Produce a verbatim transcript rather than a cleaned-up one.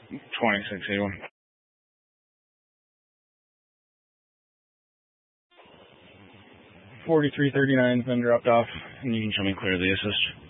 twenty-six eighty-one. forty-three thirty-nine's been dropped off, and you can show me clear the assist.